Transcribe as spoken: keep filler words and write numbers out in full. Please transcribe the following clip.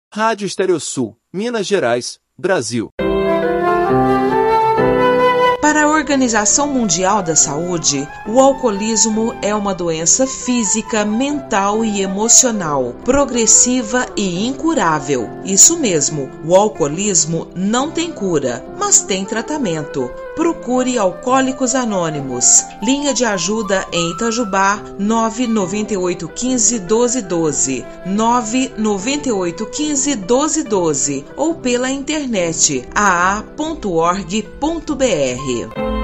Rádio Estereosul, Minas Gerais, Brasil. Para a Organização Mundial da Saúde, o alcoolismo é uma doença física, mental e emocional, progressiva e incurável. Isso mesmo, o alcoolismo não tem cura, mas tem tratamento. Procure Alcoólicos Anônimos. Linha de ajuda em Itajubá, nove nove oito um cinco, doze doze, nove nove oito um cinco, doze doze ou pela internet a a ponto org ponto br.